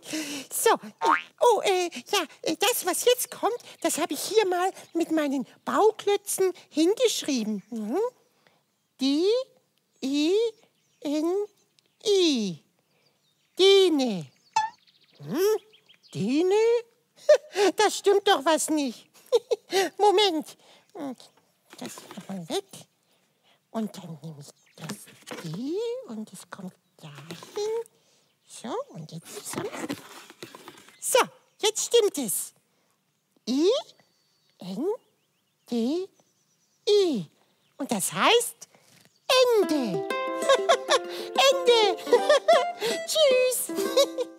So, das, was jetzt kommt, das habe ich hier mal mit meinen Bauklötzen hingeschrieben. Mhm. D-I-N-I. Dine. Hm? Dine? Da stimmt doch was nicht. Moment. Das mal weg. Und dann nehme ich das D und es kommt dahin. So, und jetzt zusammen. So, jetzt stimmt es. I-N-D-I. Und das heißt Ende. Ende. Tschüss.